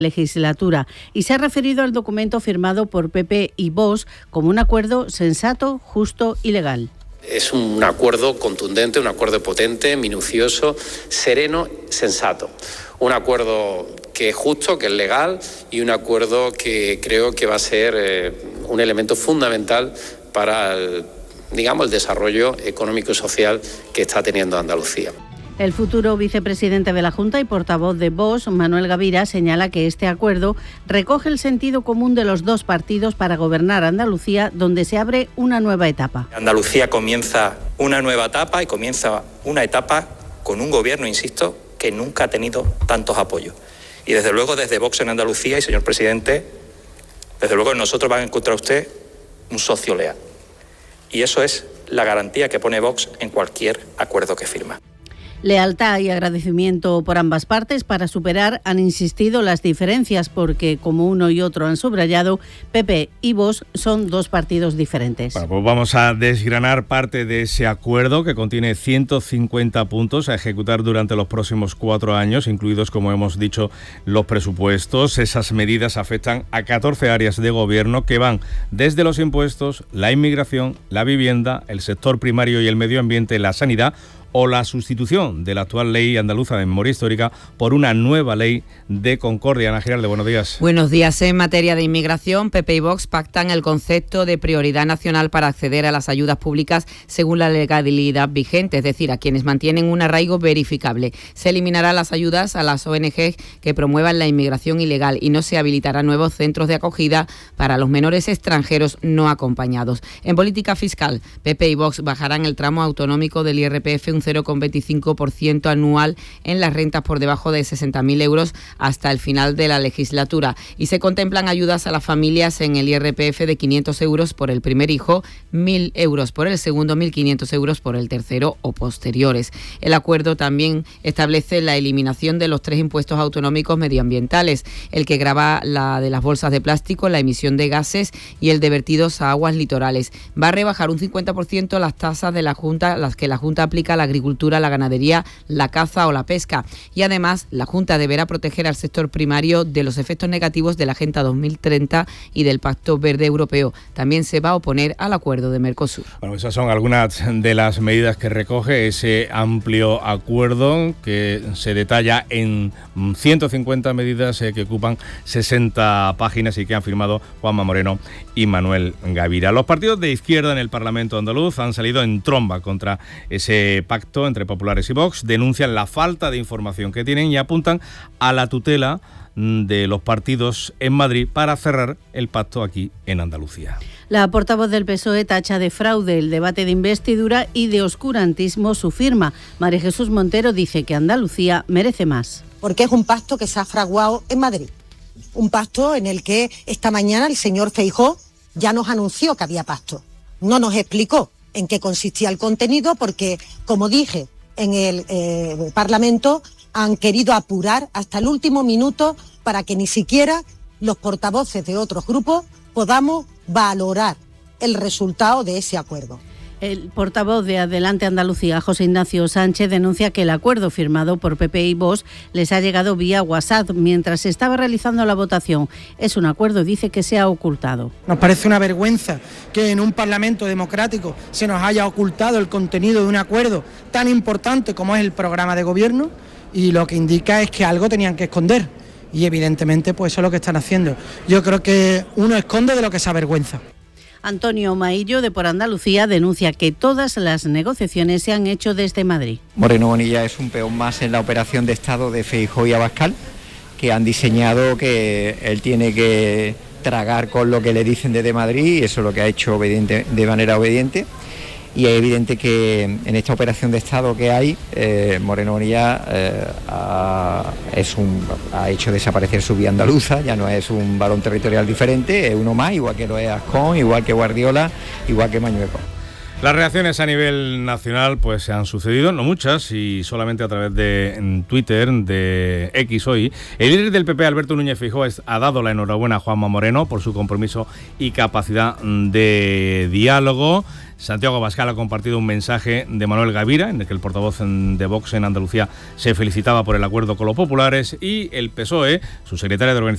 legislatura y se ha referido al documento firmado por PP y Vox como un acuerdo sensato, justo y legal. Es un acuerdo contundente, un acuerdo potente, minucioso, sereno, sensato. Un acuerdo que es justo, que es legal y un acuerdo que creo que va a ser un elemento fundamental para el desarrollo económico y social que está teniendo Andalucía. El futuro vicepresidente de la Junta y portavoz de Vox, Manuel Gavira, señala que este acuerdo recoge el sentido común de los dos partidos para gobernar Andalucía, donde se abre una nueva etapa. Andalucía comienza una nueva etapa y comienza una etapa con un gobierno, insisto, que nunca ha tenido tantos apoyos. Y desde luego desde Vox en Andalucía, y señor presidente, desde luego nosotros van a encontrar usted un socio leal. Y eso es la garantía que pone Vox en cualquier acuerdo que firma. Lealtad y agradecimiento por ambas partes para superar, han insistido, las diferencias porque, como uno y otro han subrayado, PP y Vox son dos partidos diferentes. Bueno, pues vamos a desgranar parte de ese acuerdo que contiene 150 puntos a ejecutar durante los próximos 4 años, incluidos, como hemos dicho, los presupuestos. Esas medidas afectan a 14 áreas de gobierno que van desde los impuestos, la inmigración, la vivienda, el sector primario y el medio ambiente, la sanidad o la sustitución de la actual ley andaluza de memoria histórica por una nueva ley de concordia. Ana Giralde, buenos días. Buenos días. En materia de inmigración, PP y Vox pactan el concepto de prioridad nacional para acceder a las ayudas públicas según la legalidad vigente, es decir, a quienes mantienen un arraigo verificable. Se eliminarán las ayudas a las ONG que promuevan la inmigración ilegal y no se habilitarán nuevos centros de acogida para los menores extranjeros no acompañados. En política fiscal, PP y Vox bajarán el tramo autonómico del IRPF un 0,25% anual en las rentas por debajo de 60.000 euros hasta el final de la legislatura. Y se contemplan ayudas a las familias en el IRPF de 500 euros por el primer hijo, 1.000 euros por el segundo, 1.500 euros por el tercero o posteriores. El acuerdo también establece la eliminación de los 3 impuestos autonómicos medioambientales, el que grava la de las bolsas de plástico, la emisión de gases y el de vertidos a aguas litorales. Va a rebajar un 50% las tasas de la Junta, las que la Junta aplica a la agricultura, la ganadería, la caza o la pesca. Y además, la Junta deberá proteger al sector primario de los efectos negativos de la Agenda 2030 y del Pacto Verde Europeo. También se va a oponer al acuerdo de Mercosur. Bueno, esas son algunas de las medidas que recoge ese amplio acuerdo que se detalla en 150 medidas que ocupan 60 páginas y que han firmado Juanma Moreno y Manuel Gavira. Los partidos de izquierda en el Parlamento andaluz han salido en tromba contra ese pacto entre populares y Vox, denuncian la falta de información que tienen y apuntan a la tutela de los partidos en Madrid para cerrar el pacto aquí en Andalucía. La portavoz del PSOE tacha de fraude el debate de investidura y de oscurantismo su firma. María Jesús Montero dice que Andalucía merece más. Porque es un pacto que se ha fraguado en Madrid. Un pacto en el que esta mañana el señor Feijóo ya nos anunció que había pacto. No nos explicó en qué consistía el contenido porque, como dije en el Parlamento, han querido apurar hasta el último minuto para que ni siquiera los portavoces de otros grupos podamos valorar el resultado de ese acuerdo. El portavoz de Adelante Andalucía, José Ignacio Sánchez, denuncia que el acuerdo firmado por PP y Vox les ha llegado vía WhatsApp mientras se estaba realizando la votación. Es un acuerdo, dice, que se ha ocultado. Nos parece una vergüenza que en un Parlamento democrático se nos haya ocultado el contenido de un acuerdo tan importante como es el programa de gobierno, y lo que indica es que algo tenían que esconder. Y evidentemente pues eso es lo que están haciendo. Yo creo que uno esconde de lo que se avergüenza. Antonio Maillo, de Por Andalucía, denuncia que todas las negociaciones se han hecho desde Madrid. Moreno Bonilla es un peón más en la operación de Estado de Feijóo y Abascal, que han diseñado que él tiene que tragar con lo que le dicen desde Madrid, y eso es lo que ha hecho de manera obediente. Y es evidente que en esta operación de Estado que hay, Moreno Bonilla ha hecho desaparecer su vía andaluza. Ya no es un varón territorial diferente, es uno más, igual que lo es Ascón, igual que Guardiola, igual que Mañueco. Las reacciones a nivel nacional pues se han sucedido, no muchas, y solamente a través de Twitter, de X hoy. El líder del PP, Alberto Núñez Feijóo, ha dado la enhorabuena a Juanma Moreno por su compromiso y capacidad de diálogo. Santiago Abascal ha compartido un mensaje de Manuel Gavira, en el que el portavoz de Vox en Andalucía se felicitaba por el acuerdo con los populares, y el PSOE, su secretaria de organización